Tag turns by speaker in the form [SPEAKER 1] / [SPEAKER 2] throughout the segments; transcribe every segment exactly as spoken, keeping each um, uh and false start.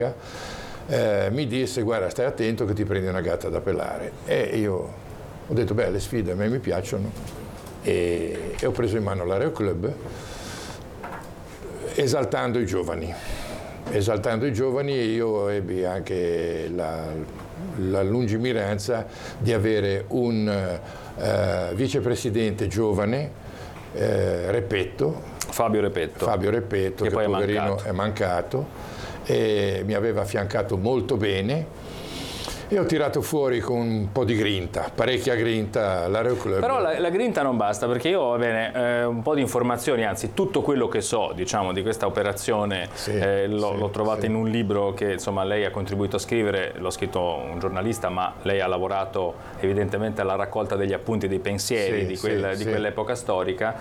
[SPEAKER 1] eh, mi disse: guarda, stai attento che ti prendi una gatta da pelare. E io ho detto: beh, le sfide a me mi piacciono, e, e ho preso in mano l'Aeroclub, esaltando i giovani. Esaltando i giovani, e io ebbi anche la, la lungimiranza di avere un eh, vicepresidente giovane, eh, Repetto,
[SPEAKER 2] Fabio Repetto,
[SPEAKER 1] Fabio Repetto,
[SPEAKER 2] che,
[SPEAKER 1] che
[SPEAKER 2] poi
[SPEAKER 1] poverino
[SPEAKER 2] è mancato.
[SPEAKER 1] è mancato, e mi aveva affiancato molto bene. E ho tirato fuori con un po' di grinta, parecchia grinta, l'Aeroclub.
[SPEAKER 2] Però la, la grinta non basta, perché io, va bene, eh, un po' di informazioni, anzi tutto quello che so, diciamo, di questa operazione,
[SPEAKER 1] sì,
[SPEAKER 2] eh, l'ho,
[SPEAKER 1] sì,
[SPEAKER 2] l'ho trovata
[SPEAKER 1] sì.
[SPEAKER 2] in un libro che, insomma, lei ha contribuito a scrivere, l'ho scritto un giornalista, ma lei ha lavorato evidentemente alla raccolta degli appunti, dei pensieri
[SPEAKER 1] sì,
[SPEAKER 2] di, quel,
[SPEAKER 1] sì,
[SPEAKER 2] di
[SPEAKER 1] sì.
[SPEAKER 2] quell'epoca storica.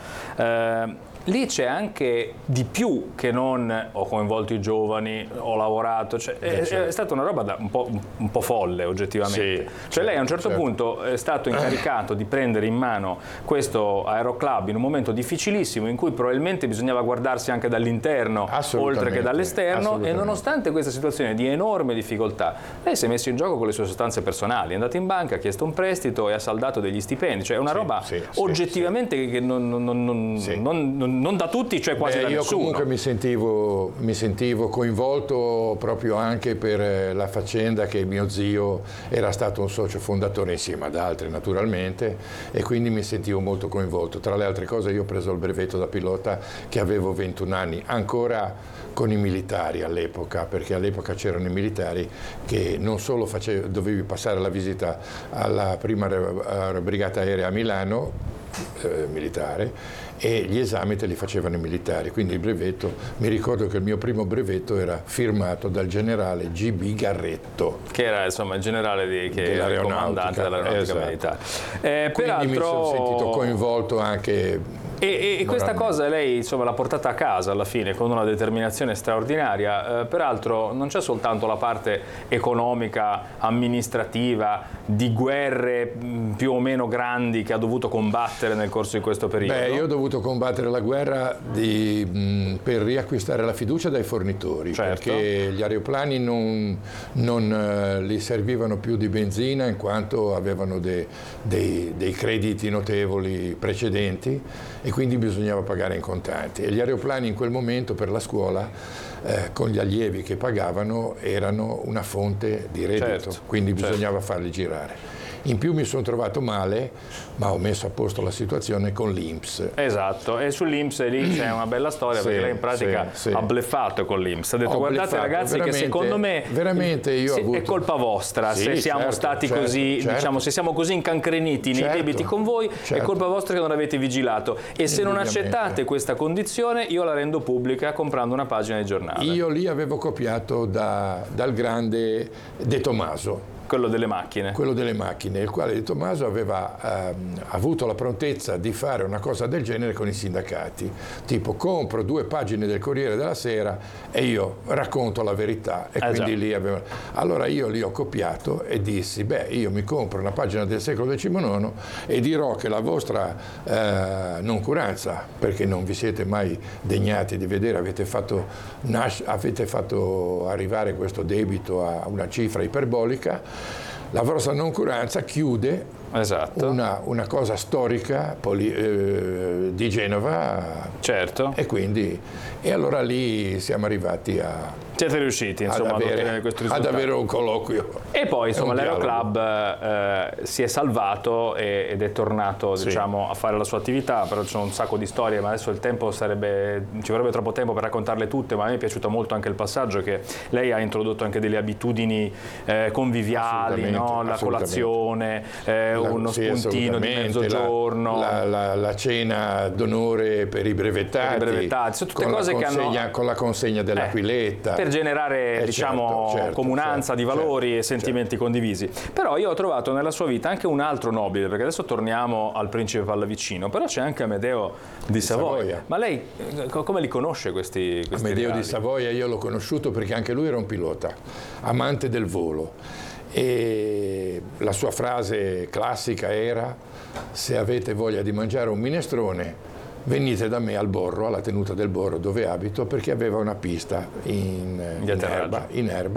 [SPEAKER 2] Eh, Lì c'è anche di più che non ho coinvolto i giovani, ho lavorato, cioè, è, è stata una roba da, un, po', un po' folle oggettivamente.
[SPEAKER 1] Sì,
[SPEAKER 2] cioè
[SPEAKER 1] certo,
[SPEAKER 2] lei a un certo
[SPEAKER 1] certo.
[SPEAKER 2] punto è stato incaricato di prendere in mano questo Aeroclub in un momento difficilissimo in cui probabilmente bisognava guardarsi anche dall'interno oltre che dall'esterno, e nonostante questa situazione di enorme difficoltà lei si è messo in gioco con le sue sostanze personali, è andato in banca, ha chiesto un prestito e ha saldato degli stipendi, cioè è una
[SPEAKER 1] sì,
[SPEAKER 2] roba
[SPEAKER 1] sì,
[SPEAKER 2] oggettivamente
[SPEAKER 1] sì,
[SPEAKER 2] che non, non, non,
[SPEAKER 1] sì.
[SPEAKER 2] non, non non da tutti, cioè quasi
[SPEAKER 1] Beh,
[SPEAKER 2] da
[SPEAKER 1] io
[SPEAKER 2] nessuno.
[SPEAKER 1] comunque mi sentivo, mi sentivo coinvolto proprio anche per la faccenda che mio zio era stato un socio fondatore insieme ad altri naturalmente, e quindi mi sentivo molto coinvolto. Tra le altre cose io ho preso il brevetto da pilota che avevo ventuno anni, ancora con i militari all'epoca, perché all'epoca c'erano i militari che non solo facevi, dovevi passare la visita alla prima brigata aerea a Milano, eh, militare, e gli esami te li facevano i militari, quindi il brevetto, mi ricordo che il mio primo brevetto era firmato dal generale G B Garretto,
[SPEAKER 2] che era insomma il generale di, che era il comandante dell'aeronautica
[SPEAKER 1] esatto.
[SPEAKER 2] militare. Eh,
[SPEAKER 1] Quindi
[SPEAKER 2] peraltro...
[SPEAKER 1] mi sono sentito coinvolto anche.
[SPEAKER 2] E, e questa cosa lei insomma l'ha portata a casa alla fine con una determinazione straordinaria. Eh, peraltro non c'è soltanto la parte economica, amministrativa, di guerre mh, più o meno grandi che ha dovuto combattere nel corso di questo periodo.
[SPEAKER 1] Beh, io ho dovuto combattere la guerra di, mh, per riacquistare la fiducia dai fornitori,
[SPEAKER 2] certo.
[SPEAKER 1] perché gli aeroplani non, non uh, li servivano più di benzina in quanto avevano de, dei, dei crediti notevoli precedenti, e quindi bisognava pagare in contanti, e gli aeroplani in quel momento per la scuola eh, con gli allievi che pagavano erano una fonte di reddito,
[SPEAKER 2] certo,
[SPEAKER 1] quindi bisognava
[SPEAKER 2] certo.
[SPEAKER 1] farli girare. In più mi sono trovato male, ma ho messo a posto la situazione con l'I N P S.
[SPEAKER 2] Esatto, e sull'I N P S lì c'è una bella storia,
[SPEAKER 1] sì,
[SPEAKER 2] perché lei in pratica
[SPEAKER 1] sì, sì.
[SPEAKER 2] ha bleffato con l'I N P S. Ha detto:
[SPEAKER 1] Ho
[SPEAKER 2] guardate
[SPEAKER 1] bleffato,
[SPEAKER 2] ragazzi, che secondo me
[SPEAKER 1] veramente io ho
[SPEAKER 2] se,
[SPEAKER 1] avuto...
[SPEAKER 2] è colpa vostra,
[SPEAKER 1] sì,
[SPEAKER 2] se siamo
[SPEAKER 1] certo,
[SPEAKER 2] stati
[SPEAKER 1] certo,
[SPEAKER 2] così,
[SPEAKER 1] certo.
[SPEAKER 2] diciamo, se siamo così incancreniti nei
[SPEAKER 1] certo,
[SPEAKER 2] debiti con voi,
[SPEAKER 1] certo.
[SPEAKER 2] è colpa vostra che non avete vigilato. E se non accettate questa condizione, io la rendo pubblica comprando una pagina di giornale.
[SPEAKER 1] Io lì avevo copiato da, dal grande De Tomaso.
[SPEAKER 2] Quello delle macchine.
[SPEAKER 1] Quello delle macchine, il quale De Tomaso aveva ehm, avuto la prontezza di fare una cosa del genere con i sindacati, tipo compro due pagine del Corriere della Sera e io racconto la verità, e
[SPEAKER 2] eh
[SPEAKER 1] quindi
[SPEAKER 2] già.
[SPEAKER 1] lì aveva... Allora io lì ho copiato e dissi: beh, io mi compro una pagina del secolo diciannove e dirò che la vostra eh, noncuranza, perché non vi siete mai degnati di vedere, avete fatto, nas- avete fatto arrivare questo debito a una cifra iperbolica. La vostra noncuranza chiude
[SPEAKER 2] esatto.
[SPEAKER 1] una, una cosa storica poli, eh, di Genova,
[SPEAKER 2] certo.
[SPEAKER 1] E quindi e allora lì siamo arrivati a
[SPEAKER 2] siete riusciti insomma ad,
[SPEAKER 1] ad, avere,
[SPEAKER 2] ad ottenere questo risultato.
[SPEAKER 1] ad avere un colloquio.
[SPEAKER 2] E poi insomma
[SPEAKER 1] un
[SPEAKER 2] l'Aeroclub eh, si è salvato e, ed è tornato
[SPEAKER 1] sì.
[SPEAKER 2] diciamo a fare la sua attività, però c'è un sacco di storie, ma adesso il tempo sarebbe, ci vorrebbe troppo tempo per raccontarle tutte, ma a me è piaciuto molto anche il passaggio che lei ha introdotto anche delle abitudini eh, conviviali, no? La colazione, eh,
[SPEAKER 1] la,
[SPEAKER 2] uno
[SPEAKER 1] sì,
[SPEAKER 2] spuntino di mezzogiorno,
[SPEAKER 1] la, la, la cena d'onore per i brevettati,
[SPEAKER 2] per i brevettati. Sono tutte
[SPEAKER 1] con
[SPEAKER 2] cose
[SPEAKER 1] la consegna,
[SPEAKER 2] che hanno
[SPEAKER 1] con la consegna dell'Aquiletta,
[SPEAKER 2] eh, per generare
[SPEAKER 1] eh,
[SPEAKER 2] diciamo
[SPEAKER 1] certo, certo,
[SPEAKER 2] comunanza
[SPEAKER 1] certo,
[SPEAKER 2] di valori
[SPEAKER 1] certo,
[SPEAKER 2] e sentimenti
[SPEAKER 1] certo.
[SPEAKER 2] condivisi. Però io ho trovato nella sua vita anche un altro nobile, perché adesso torniamo al principe Pallavicino, però c'è anche Amedeo di, di Savoia. Savoia. Ma lei come li conosce questi, questi
[SPEAKER 1] Amedeo
[SPEAKER 2] reali?
[SPEAKER 1] di Savoia io l'ho conosciuto perché anche lui era un pilota, amante del volo, e la sua frase classica era: se avete voglia di mangiare un minestrone venite da me al Borro, alla tenuta del Borro dove abito, perché aveva una pista in, in, erba, in erba